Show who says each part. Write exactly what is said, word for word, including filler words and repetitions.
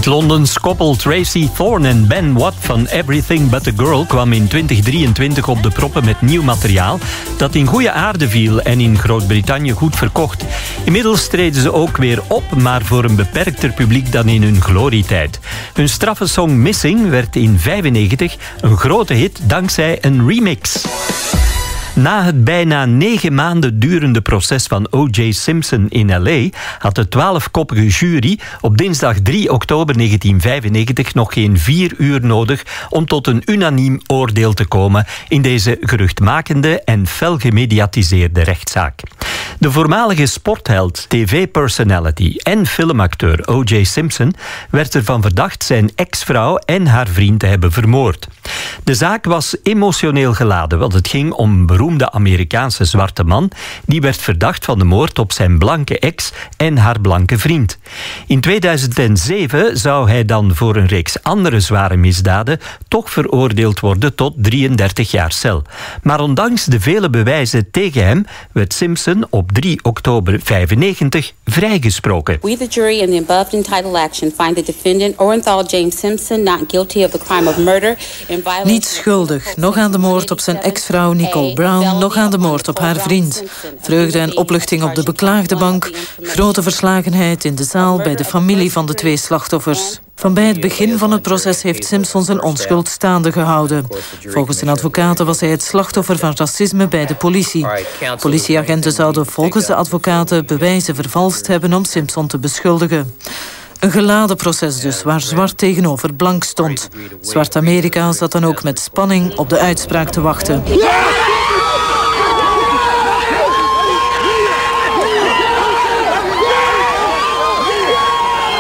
Speaker 1: Het Londens koppel Tracy Thorn en Ben Watt van Everything But The Girl kwam in twintig drieëntwintig op de proppen met nieuw materiaal dat in goede aarde viel en in Groot-Brittannië goed verkocht. Inmiddels treden ze ook weer op, maar voor een beperkter publiek dan in hun glorietijd. Hun straffe song Missing werd in vijfennegentig een grote hit dankzij een remix. Na het bijna negen maanden durende proces van O J Simpson in L A had de twaalfkoppige jury op dinsdag drie oktober negentien vijfennegentig nog geen vier uur nodig om tot een unaniem oordeel te komen in deze geruchtmakende en fel gemediatiseerde rechtszaak. De voormalige sportheld, tv-personality en filmacteur O J Simpson werd ervan verdacht zijn ex-vrouw en haar vriend te hebben vermoord. De zaak was emotioneel geladen, want het ging om een beroemde Amerikaanse zwarte man die werd verdacht van de moord op zijn blanke ex en haar blanke vriend. In tweeduizend zeven zou hij dan voor een reeks andere zware misdaden toch veroordeeld worden tot drieëndertig jaar cel. Maar ondanks de vele bewijzen tegen hem werd Simpson op drie oktober vijfennegentig vrijgesproken.
Speaker 2: We, the jury in the above entitled action, find the defendant Orenthal James Simpson not guilty of the crime of murder.
Speaker 3: Niet schuldig, nog aan de moord op zijn ex-vrouw Nicole Brown, nog aan de moord op haar vriend. Vreugde en opluchting op de beklaagde bank, grote verslagenheid in de zaal bij de familie van de twee slachtoffers. Van bij het begin van het proces heeft Simpson zijn onschuld staande gehouden. Volgens zijn advocaten was hij het slachtoffer van racisme bij de politie. Politieagenten zouden volgens de advocaten bewijzen vervalst hebben om Simpson te beschuldigen. Een geladen proces dus, waar zwart tegenover blank stond. Zwart Amerika zat dan ook met spanning op de uitspraak te wachten.